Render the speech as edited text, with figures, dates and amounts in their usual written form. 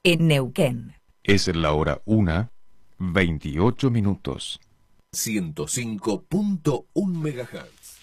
en Neuquén. Es la hora 1:28. 105.1 MHz.